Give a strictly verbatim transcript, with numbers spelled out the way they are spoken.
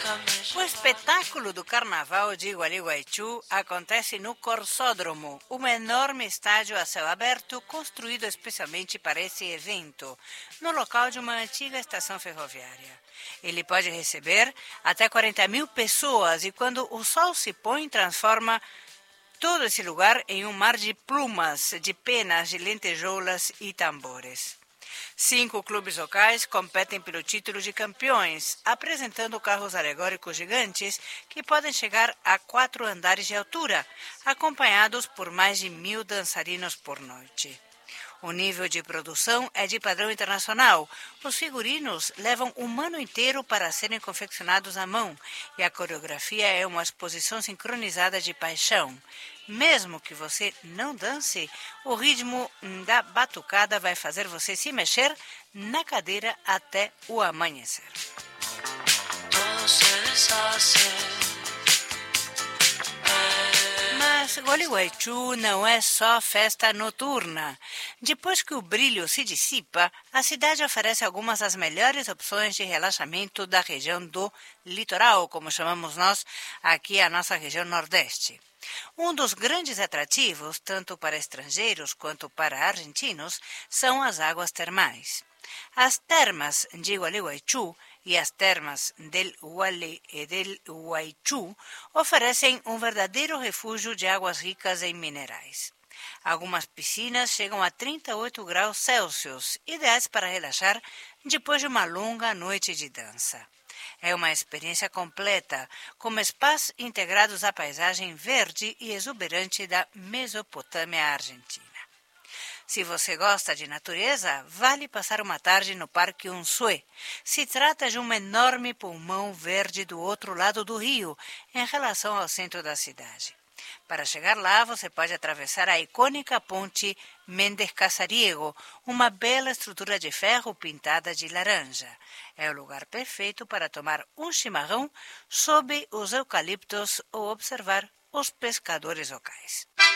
O espetáculo do Carnaval de Iguali-Guaiçu acontece no Corsódromo, um enorme estádio a céu aberto construído especialmente para esse evento, no local de uma antiga estação ferroviária. Ele pode receber até quarenta mil pessoas e quando o sol se põe, transforma todo esse lugar em um mar de plumas, de penas, de lentejoulas e tambores. Cinco clubes locais competem pelo título de campeões, apresentando carros alegóricos gigantes que podem chegar a quatro andares de altura, acompanhados por mais de mil dançarinos por noite. O nível de produção é de padrão internacional. Os figurinos levam um ano inteiro para serem confeccionados à mão e a coreografia é uma exposição sincronizada de paixão. Mesmo que você não dance, o ritmo da batucada vai fazer você se mexer na cadeira até o amanhecer. Todo se deshace. Mas Iguali-Guaiçu não é só festa noturna. Depois que o brilho se dissipa, a cidade oferece algumas das melhores opções de relaxamento da região do litoral, como chamamos nós aqui a nossa região nordeste. Um dos grandes atrativos, tanto para estrangeiros quanto para argentinos, são as águas termais. As termas de Iguali-Guaiçu e as termas del Guali e del Guaiçu oferecem um verdadeiro refúgio de águas ricas em minerais. Algumas piscinas chegam a trinta e oito graus Celsius, ideais para relaxar depois de uma longa noite de dança. É uma experiência completa, com spas integrados à paisagem verde e exuberante da Mesopotâmia argentina. Se você gosta de natureza, vale passar uma tarde no Parque Unzué. Se trata de um enorme pulmão verde do outro lado do rio, em relação ao centro da cidade. Para chegar lá, você pode atravessar a icônica ponte Méndez Casariego, uma bela estrutura de ferro pintada de laranja. É o lugar perfeito para tomar um chimarrão sob os eucaliptos ou observar os pescadores locais.